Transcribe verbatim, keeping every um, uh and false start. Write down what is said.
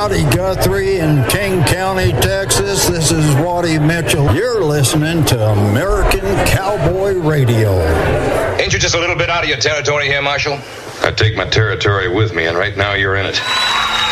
Howdy, Guthrie in King County, Texas. This is Waddy Mitchell. You're listening to American Cowboy Radio. Ain't you just a little bit out of your territory here, Marshal? I take my territory with me, and right now you're in it.